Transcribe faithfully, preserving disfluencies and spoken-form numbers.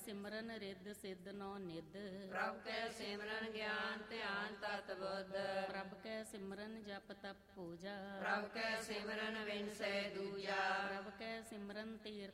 ਸਿਮਰਨ ਰਿੱਧ ਸਿੱਧ ਨੌ ਨਿਧ। ਪ੍ਰਭ ਕੈ ਸਿਮਰਨ ਗਿਆਨ ਧਿਆਨ ਤਤ ਬੁੱਧ। ਪ੍ਰਭ ਕੈ ਸਿਮਰਨ ਜਪ ਤਪ ਪੂਜਾ। ਪ੍ਰਭ ਕੈ ਸਿਮਰਨ ਵਿਣਸੈ ਦੂਜਾ। ਪ੍ਰਭ ਕੈ ਸਿਮਰਨ ਤੀਰਥ